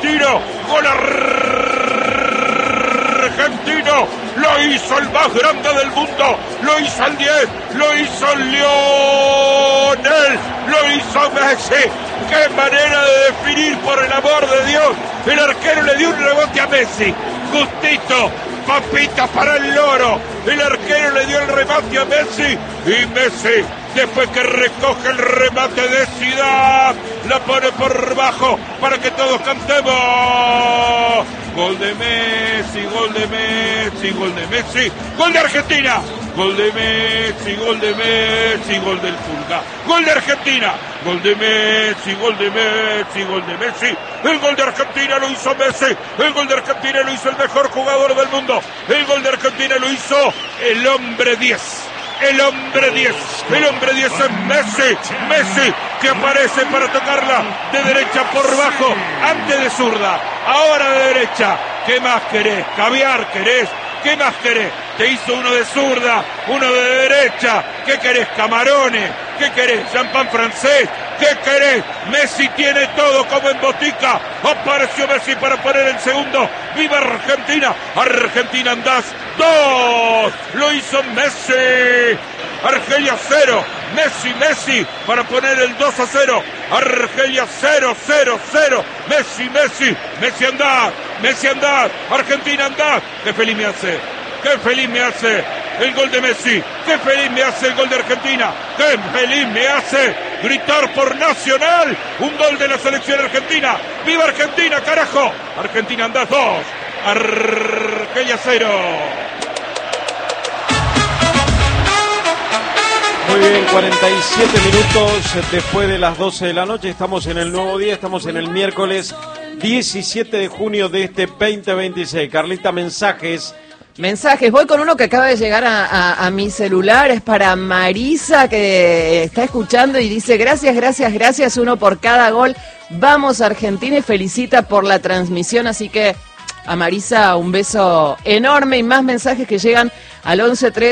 argentino. Gol argentino. Lo hizo el más grande del mundo. Lo hizo el 10. Lo hizo Lionel. Lo hizo Messi. ¡Qué manera de definir, por el amor de Dios! El arquero le dio un rebote a Messi. Justito. Papita para el loro. El arquero le dio el remate a Messi. Y Messi, después que recoge el remate de Zidane, la pone por bajo para que todos cantemos. Gol de Messi, gol de Messi, gol de Messi, gol de Argentina. Gol de Messi, gol de Messi, gol del Pulga. Gol de Argentina. Gol de Messi, gol de Messi, gol de Messi. El gol de Argentina lo hizo Messi. El gol de Argentina lo hizo el mejor jugador del mundo. El gol de Argentina lo hizo el hombre 10. El hombre 10. El hombre 10 es Messi. Messi que aparece para tocarla de derecha por bajo. Antes de zurda. Ahora de derecha. ¿Qué más querés? ¿Caviar querés? ¿Qué más querés? Te hizo uno de zurda, uno de derecha. ¿Qué querés? Camarones. ¿Qué querés? Champán francés. ¿Qué querés? Messi tiene todo como en botica. Apareció Messi para poner el segundo. ¡Viva Argentina! Argentina andás 2. Lo hizo Messi. Argelia 0. Messi para poner el 2-0. Argelia 0. Messi andá. Argentina andá. Qué feliz me hace. El gol de Messi. Qué feliz me hace el gol de Argentina. Qué feliz me hace gritar por Nacional un gol de la selección argentina. ¡Viva Argentina, carajo! Argentina andás 2. Argelia 0. Muy bien, 47 minutos después de las 12 de la noche. Estamos en el nuevo día, estamos en el miércoles 17 de junio de este 2026. Carlita, mensajes. Voy con uno que acaba de llegar a mi celular, es para Marisa, que está escuchando y dice: gracias, uno por cada gol, vamos Argentina, y felicita por la transmisión, así que a Marisa un beso enorme. Y más mensajes que llegan al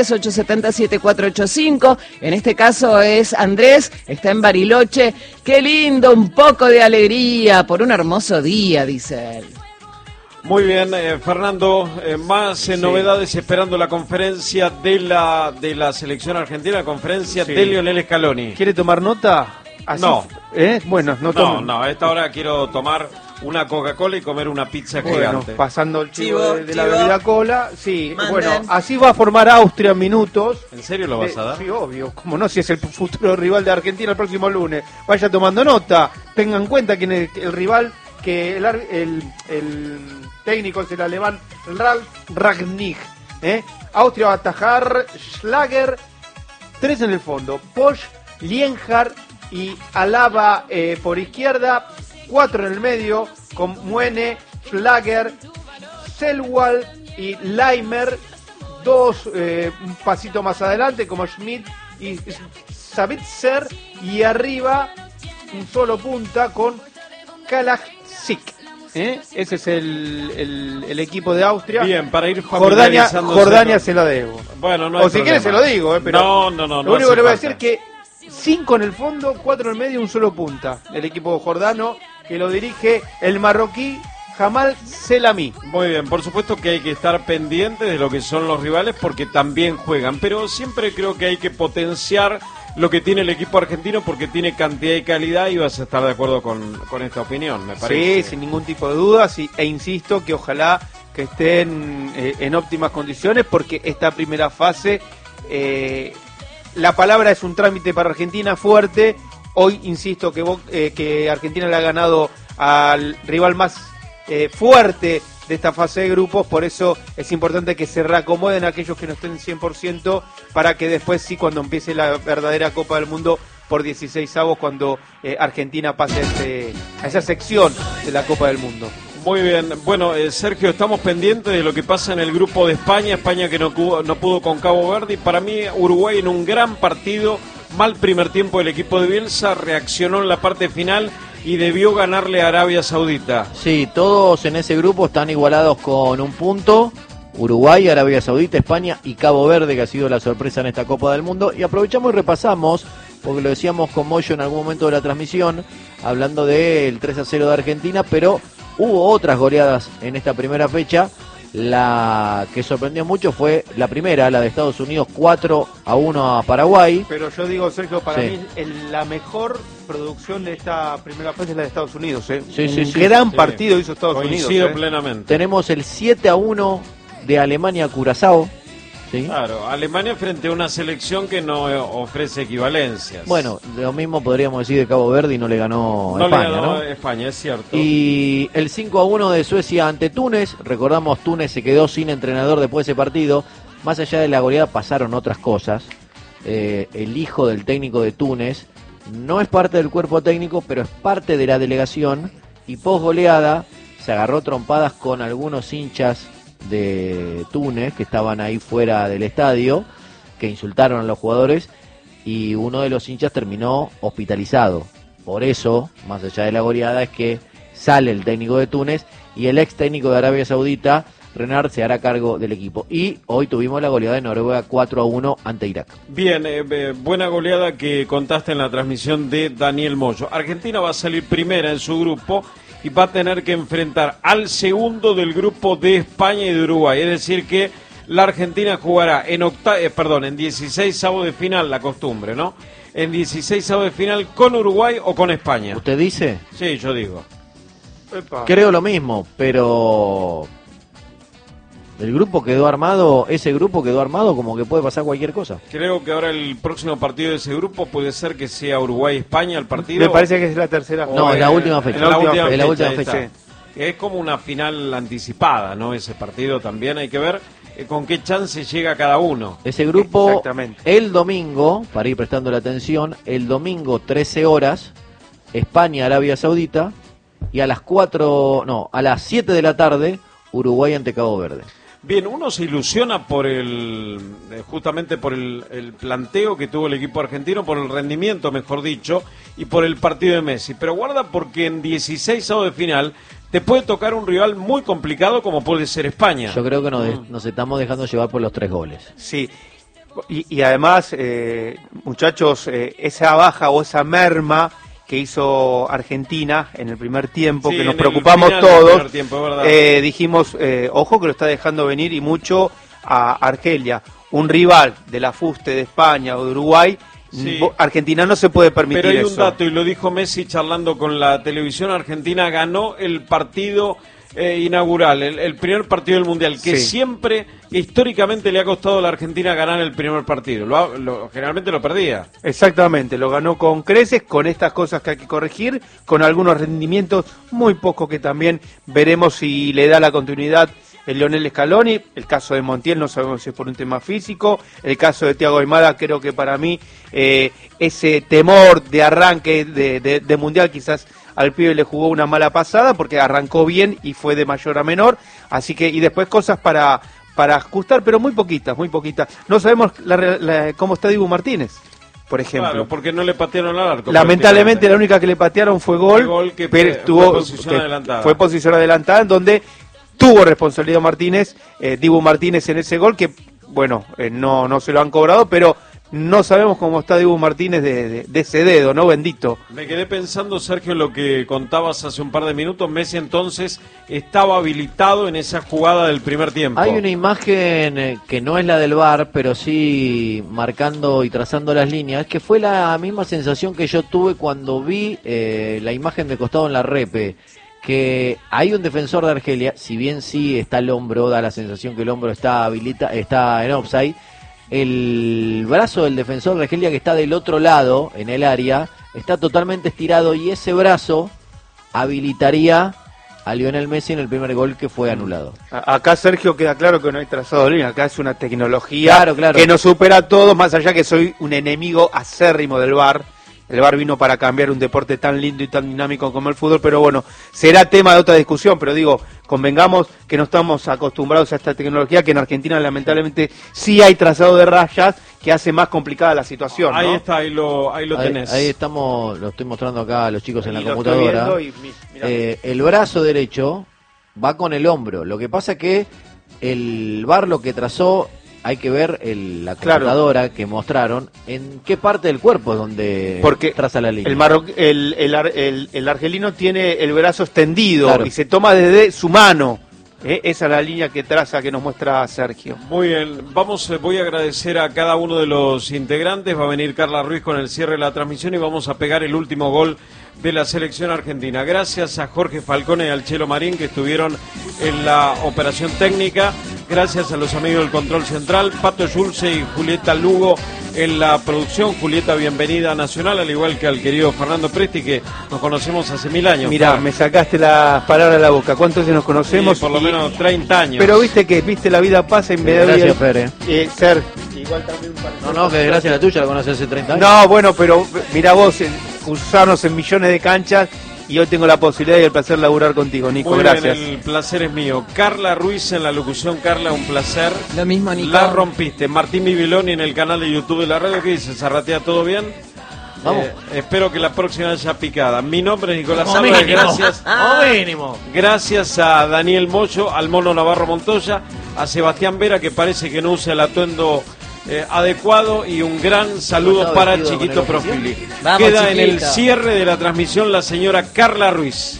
11-3-870-7485, en este caso es Andrés, está en Bariloche. Qué lindo, un poco de alegría por un hermoso día, dice él. Muy bien, Fernando, más novedades esperando la conferencia de la selección argentina, la conferencia de Lionel Scaloni. ¿Quiere tomar nota? ¿Así? No. Bueno, no tomo. No, a esta hora quiero tomar una Coca-Cola y comer una pizza gigante. Pasando el chivo de la bebida cola, sí. Manden. Bueno, así va a formar Austria en minutos. ¿En serio lo vas a dar? Sí, obvio. Como no, si es el futuro rival de Argentina el próximo lunes. Vaya tomando nota. Tengan en cuenta quién es el rival, que el técnico es el alemán Ralf Rangnick. Austria va a atajar Schlager, 3 en el fondo, Posch, Lienhardt y Alaba por izquierda, 4 en el medio con Muene, Schlager, Selwall y Leimer, 2 un pasito más adelante como Schmidt y Sabitzer, y arriba un solo punta con Kalajdzic. Ese es el equipo de Austria. Bien, para ir Jordania se lo debo. Bueno, no o si quieres se lo digo, pero no. Lo único que le voy a decir es que 5 en el fondo, 4 en el medio, un solo punta. El equipo jordano que lo dirige el marroquí Jamal Selami. Muy bien, por supuesto que hay que estar pendiente de lo que son los rivales porque también juegan, pero siempre creo que hay que potenciar lo que tiene el equipo argentino porque tiene cantidad y calidad, y vas a estar de acuerdo con esta opinión, me parece. Sí, sin ningún tipo de dudas, e insisto que ojalá que estén en óptimas condiciones, porque esta primera fase, la palabra es un trámite para Argentina fuerte. Hoy insisto que Argentina le ha ganado al rival más fuerte de esta fase de grupos, por eso es importante que se reacomoden aquellos que no estén 100%, para que después sí, cuando empiece la verdadera Copa del Mundo por 16avos, cuando Argentina pase a esa sección de la Copa del Mundo. Muy bien, bueno, Sergio, estamos pendientes de lo que pasa en el grupo de España que no pudo con Cabo Verde, y para mí Uruguay en un gran partido, mal primer tiempo del equipo de Bielsa, reaccionó en la parte final y debió ganarle a Arabia Saudita. Sí, todos en ese grupo están igualados con un punto. Uruguay, Arabia Saudita, España y Cabo Verde, que ha sido la sorpresa en esta Copa del Mundo. Y aprovechamos y repasamos, porque lo decíamos con Moyo en algún momento de la transmisión, hablando del 3-0 de Argentina, pero Hubo otras goleadas en esta primera fecha. La que sorprendió mucho fue la primera, la de Estados Unidos, 4-1 a Paraguay. Pero yo digo, Sergio, para Sí. mí la mejor producción de esta primera fase es la de Estados Unidos. Sí, Un sí, sí. gran Sí. partido hizo Estados Coincido Unidos. plenamente. Tenemos el 7-1 de Alemania a Curazao. ¿Sí? Claro, Alemania frente a una selección que no ofrece equivalencias. Bueno, lo mismo podríamos decir de Cabo Verde y no le ganó no España, le ganó ¿no? España, es cierto. Y el 5-1 de Suecia ante Túnez. Recordamos, Túnez se quedó sin entrenador después de ese partido. Más allá de la goleada pasaron otras cosas. El hijo del técnico de Túnez no es parte del cuerpo técnico, pero es parte de la delegación. Y post goleada se agarró trompadas con algunos hinchas de Túnez que estaban ahí fuera del estadio, que insultaron a los jugadores, y uno de los hinchas terminó hospitalizado. Por eso, más allá de la goleada, es que sale el técnico de Túnez y el ex técnico de Arabia Saudita, Renard, se hará cargo del equipo. Y hoy tuvimos la goleada de Noruega 4-1 ante Irak. Bien, buena goleada que contaste en la transmisión de Daniel Moyo. Argentina va a salir primera en su grupo y va a tener que enfrentar al segundo del grupo de España y de Uruguay. Es decir que la Argentina jugará en 16 avos de final, la costumbre, ¿no? En 16 avos de final con Uruguay o con España. ¿Usted dice? Sí, yo digo. Epa. Creo lo mismo, pero el grupo quedó armado, ese grupo quedó armado como que puede pasar cualquier cosa. Creo que ahora el próximo partido de ese grupo puede ser que sea Uruguay-España el partido. Me parece que es la tercera. No, es la última fecha. Es la última Es la última ahí fecha. está. Es como una final anticipada, ¿no? Ese partido también hay que ver con qué chance llega cada uno. Ese grupo, Exactamente. el domingo, para ir prestando la atención, el domingo 13 horas, España-Arabia Saudita, y a las 7 de la tarde, Uruguay ante Cabo Verde. Bien, uno se ilusiona justamente por el planteo que tuvo el equipo argentino, por el rendimiento, mejor dicho, y por el partido de Messi. Pero guarda, porque en 16 avos de final te puede tocar un rival muy complicado como puede ser España. Yo creo que nos estamos dejando llevar por los 3 goles. Sí. Y además, muchachos, esa baja o esa merma que hizo Argentina en el primer tiempo, Sí, que nos en el preocupamos final del todos, primer tiempo, es verdad. dijimos, ojo que lo está dejando venir y mucho a Argelia, un rival de la fuste de España o de Uruguay. Sí. Argentina no se puede permitir Pero hay eso. un dato, y lo dijo Messi charlando con la televisión: Argentina ganó el partido inaugural, el primer partido del Mundial, que Sí. siempre, históricamente, le ha costado a la Argentina ganar el primer partido. Generalmente lo perdía. Exactamente, lo ganó con creces, con estas cosas que hay que corregir, con algunos rendimientos muy pocos que también veremos si le da la continuidad el Lionel Scaloni. El caso de Montiel no sabemos si es por un tema físico, el caso de Thiago Aimada, creo que para mí ese temor de arranque de Mundial quizás al pibe le jugó una mala pasada porque arrancó bien y fue de mayor a menor, así que, y después cosas para ajustar, pero muy poquitas. No sabemos cómo está Dibu Martínez, por ejemplo. Claro, porque no le patearon al arco. Lamentablemente la única que le patearon fue Fue gol que pero fue posición adelantada. Fue posición adelantada, en donde tuvo responsabilidad Martínez, Dibu Martínez en ese gol, que bueno, no se lo han cobrado, pero no sabemos cómo está Dibu Martínez de ese dedo, ¿no? Bendito. Me quedé pensando, Sergio, en lo que contabas hace un par de minutos. Messi entonces estaba habilitado en esa jugada del primer tiempo. Hay una imagen que no es la del VAR, pero sí marcando y trazando las líneas, que fue la misma sensación que yo tuve cuando vi la imagen de costado en la repe, que hay un defensor de Argelia, si bien sí está el hombro, da la sensación que el hombro está en offside. El brazo del defensor de Argelia, que está del otro lado en el área, está totalmente estirado, y ese brazo habilitaría a Lionel Messi en el primer gol que fue anulado. Acá, Sergio, queda claro que no hay trazado de línea, acá es una tecnología Claro. que nos supera a todos, más allá que soy un enemigo acérrimo del VAR. El VAR vino para cambiar un deporte tan lindo y tan dinámico como el fútbol, pero bueno, será tema de otra discusión, pero digo, convengamos que no estamos acostumbrados a esta tecnología, que en Argentina lamentablemente sí hay trazado de rayas que hace más complicada la situación, ¿no? Ahí está, ahí lo tenés. Ahí estamos, lo estoy mostrando acá a los chicos en la Y lo estoy computadora. viendo y mirá. El brazo derecho va con el hombro. Lo que pasa que el VAR lo que trazó hay que ver la computadora que mostraron en qué parte del cuerpo es donde traza la línea. El argelino tiene el brazo extendido y se toma desde su mano. Esa es la línea que traza, que nos muestra Sergio. Muy bien, voy a agradecer a cada uno de los integrantes. Va a venir Carla Ruiz con el cierre de la transmisión y vamos a pegar el último gol de la selección argentina. Gracias a Jorge Falcone y al Chelo Marín, que estuvieron en la operación técnica. Gracias a los amigos del Control Central, Pato Schulze y Julieta Lugo en la producción. Julieta, bienvenida a Nacional, al igual que al querido Fernando Presti, que nos conocemos hace 1000 años. Mirá, me sacaste las palabras de la boca. ¿Cuántos años nos conocemos? Sí, por lo menos 30 años. Pero viste, la vida pasa y me da bien. Gracias, Fer. Ser, igual también No, que gracias a la tuya, la conoces hace 30 años. No, bueno, pero mirá vos, usarnos en millones de canchas. Y hoy tengo la posibilidad y el placer de laburar contigo, Nico. Muy gracias. Bien, el placer es mío. Carla Ruiz en la locución. Carla, un placer. Lo mismo, Nico. La rompiste. Martín Bibiloni en el canal de YouTube de la radio. ¿Qué dices? ¿Zarratea todo bien? Vamos. Espero que la próxima haya picada. Mi nombre es Nicolás Álvarez. Gracias a Daniel Moyo, al Mono Navarro Montoya, a Sebastián Vera, que parece que no usa el atuendo adecuado, y un gran saludo para Chiquito Profili. Vamos, Queda Chiquito. en el cierre de la transmisión la señora Carla Ruiz.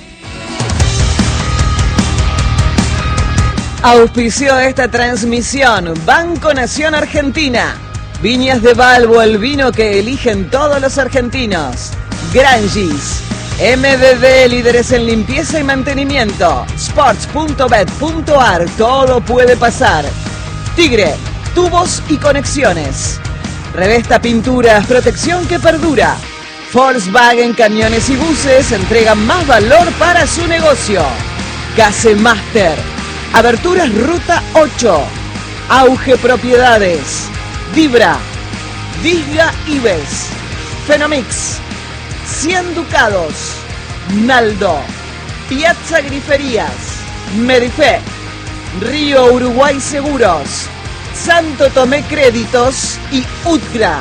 Auspició esta transmisión Banco Nación Argentina, Viñas de Balbo, el vino que eligen todos los argentinos, Grangis, MBB, líderes en limpieza y mantenimiento, sports.bet.ar, todo puede pasar, Tigre, tubos y conexiones, Revesta Pinturas, protección que perdura, Volkswagen Camiones y Buses entregan más valor para su negocio, Gasemaster, Aberturas Ruta 8, Auge Propiedades, Vibra, Disga Ives, Fenomix, 100 Ducados, Naldo, Piazza Griferías, Medife, Río Uruguay Seguros, Santo Tomé Créditos y UTGRA.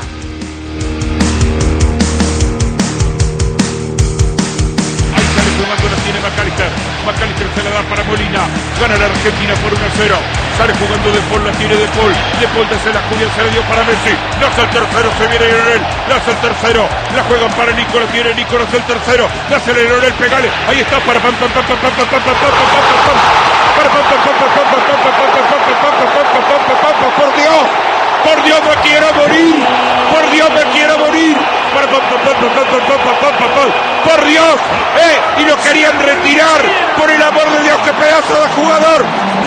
Ahí sale jugando, la tiene McAllister. McAllister se la da para Molina. Gana la Argentina por 1-0. Sale jugando De Paul, la tiene De Paul. De Paul desde la Julia, se la dio para Messi. Nace el tercero, se viene Lionel. Nace el tercero. La juegan para Nico, la tiene Nico, nace el tercero. Nace Lionel, pegale. Ahí está para pam pam pam pam pam pam pam pam pam pam pam. Para pam pam pam pam pam pam pam pam pam pam pam. Por Dios. Por Dios, me quiero morir. Por Dios, me quiero morir. Para pam pam pam pam pam pam pam pam pam. Por Dios. Y lo querían retirar. Por el amor de Dios, qué pedazo de jugador.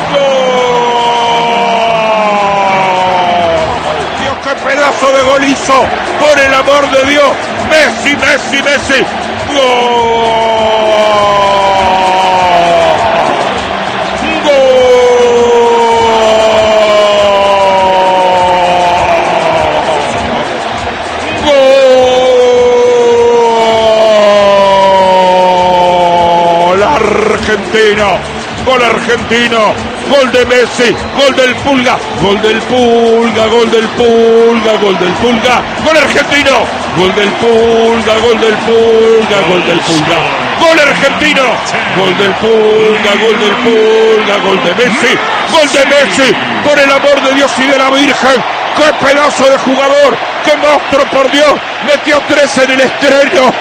Dios, qué pedazo de golizo. Por el amor de Dios. Messi, Messi, Messi. Gol argentino, gol de Messi, gol del Pulga, gol del Pulga, gol del Pulga, gol del Pulga, gol argentino, gol del Pulga, gol del Pulga, gol del Pulga, gol argentino, gol del Pulga, gol del Pulga, gol de Messi, por el amor de Dios y de la Virgen, qué pedazo de jugador, qué monstruo, por Dios, metió 3 en el estreno.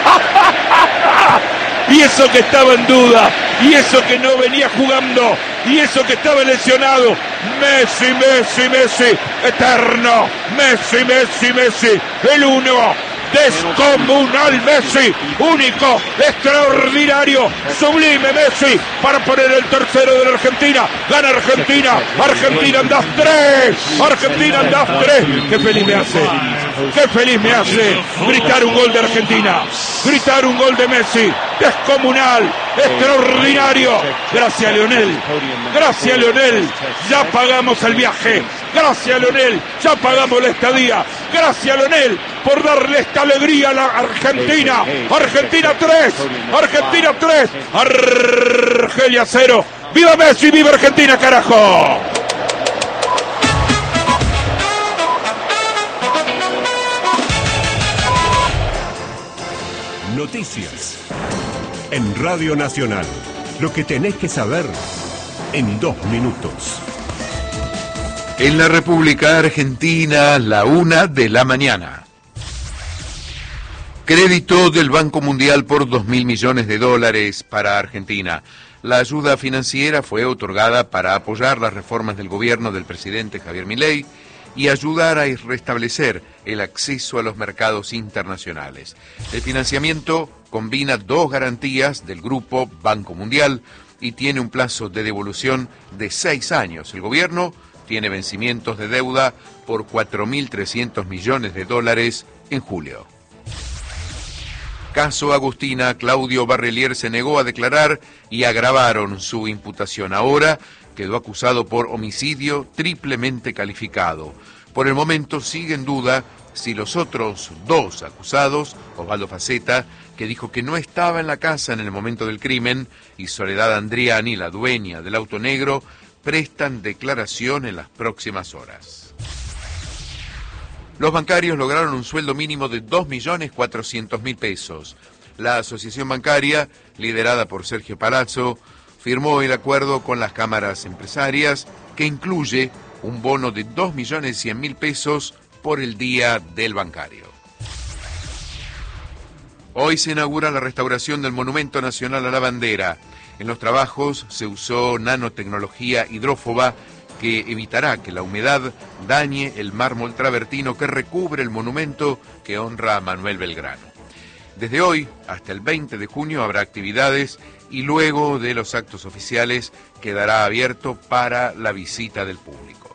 Y eso que estaba en duda, y eso que no venía jugando, y eso que estaba lesionado. Messi, Messi, Messi, eterno. Messi, Messi, Messi, el uno. Descomunal Messi, único, extraordinario, sublime Messi, para poner el tercero de la Argentina. Gana Argentina, Argentina en 2-3, Argentina en 2-3. Qué feliz me hace, qué feliz me hace gritar un gol de Argentina, gritar un gol de Messi, descomunal, extraordinario. Gracias Lionel, gracias Lionel, ya pagamos el viaje. Gracias Lionel, ya pagamos la estadía. Gracias Lionel por darle esta alegría a la Argentina. Argentina 3, Argentina 3, Argelia 0. ¡Viva Messi, viva Argentina, carajo! Noticias en Radio Nacional. Lo que tenés que saber en 2 minutos. En la República Argentina, la 1 de la mañana. Crédito del Banco Mundial por $2.000 millones para Argentina. La ayuda financiera fue otorgada para apoyar las reformas del gobierno del presidente Javier Milei y ayudar a restablecer el acceso a los mercados internacionales. El financiamiento combina dos garantías del Grupo Banco Mundial y tiene un plazo de devolución de 6 años. El gobierno tiene vencimientos de deuda por $4.300 millones en julio. Caso Agustina, Claudio Barrelier se negó a declarar y agravaron su imputación. Ahora quedó acusado por homicidio triplemente calificado. Por el momento sigue en duda si los otros dos acusados, Osvaldo Faceta, que dijo que no estaba en la casa en el momento del crimen, y Soledad Andriani, la dueña del auto negro, prestan declaración en las próximas horas. Los bancarios lograron un sueldo mínimo de 2.400.000 pesos. La asociación bancaria, liderada por Sergio Palazzo, firmó el acuerdo con las cámaras empresarias que incluye un bono de 2.100.000 pesos por el Día del Bancario. Hoy se inaugura la restauración del Monumento Nacional a la Bandera. En los trabajos se usó nanotecnología hidrófoba que evitará que la humedad dañe el mármol travertino que recubre el monumento que honra a Manuel Belgrano. Desde hoy hasta el 20 de junio habrá actividades y luego de los actos oficiales quedará abierto para la visita del público.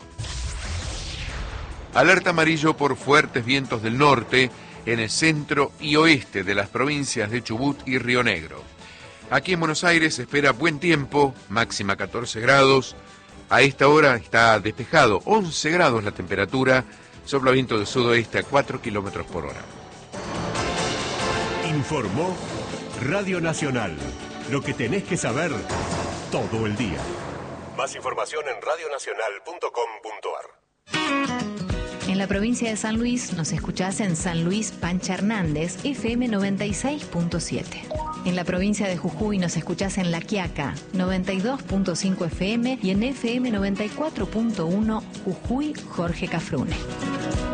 Alerta amarillo por fuertes vientos del norte en el centro y oeste de las provincias de Chubut y Río Negro. Aquí en Buenos Aires se espera buen tiempo, máxima 14 grados. A esta hora está despejado, 11 grados la temperatura, sopla viento del sudoeste a 4 kilómetros por hora. Informó Radio Nacional. Lo que tenés que saber todo el día. Más información en radionacional.com.ar. En la provincia de San Luis nos escuchás en San Luis Pancha Hernández, FM 96.7. En la provincia de Jujuy nos escuchás en La Quiaca, 92.5 FM y en FM 94.1 Jujuy Jorge Cafrune.